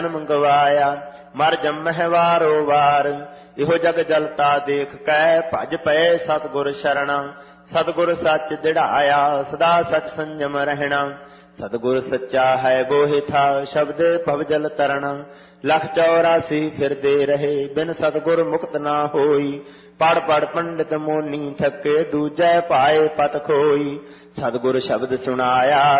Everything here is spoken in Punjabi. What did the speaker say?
ਮੰਗਵਾਇਆ ਮਰ ਜੰਮਹਿ ਵਾਰੋ ਵਾਰ। ਇਹੋ ਜਗ ਜਲਤਾ ਦੇਖ ਕੈ ਭਜ ਪਏ ਸਤਿਗੁਰ ਸ਼ਰਣਾ। ਸਤਿਗੁਰ ਸੱਚ ਦਿੜਾਇਆ ਸਦਾ ਸਚ ਸੰਜਮ ਰਹਿਣਾ। ਸਤਿਗੁਰ ਸੱਚਾ ਹੈ ਬੋਹਿ ਥਾ ਸ਼ਬਦ ਭਵ ਜਲ ਤਰਣਾ। ਲਖ 84 ਫਿਰਦੇ ਰਹੇ ਬਿਨ ਸਤਿਗੁਰ ਮੁਕਤ ਨਾ ਹੋਈ। ਪੜ ਪੜ ਪੰਡਿਤ ਮੋਨੀ ਥਕੇ ਦੂਜੈ ਪਾਏ ਪਤ ਖੋਈ। ਸਤਿਗੁਰ ਸ਼ਬਦ ਸੁਣਾਇਆ